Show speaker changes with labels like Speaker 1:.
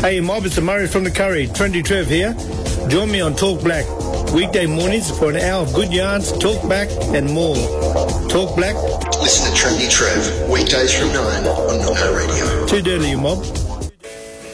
Speaker 1: Hey mob, it's the Murray from the Curry. Trendy Trev here. Join me on Talk Black. Weekday mornings for an hour of good yarns, talk back and more. Talk Black.
Speaker 2: Listen to Trendy Trev, weekdays from 9 on Nono Radio.
Speaker 1: Too dirty, you mob.